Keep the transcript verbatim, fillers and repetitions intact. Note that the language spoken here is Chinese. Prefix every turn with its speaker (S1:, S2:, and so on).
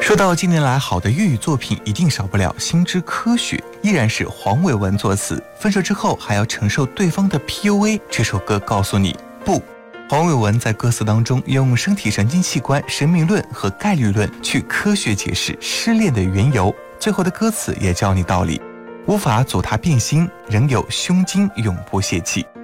S1: 说到近年来好的粤语作品，一定少不了《心之科学》，依然是黄伟文作词，分手之后还要承受对方的 P U A， 这首歌告诉你不。黄伟文在歌词当中用身体神经器官、神明论和概率论去科学解释失恋的缘由，最后的歌词也教你道理，无法左他变心，仍有胸襟永不泄气。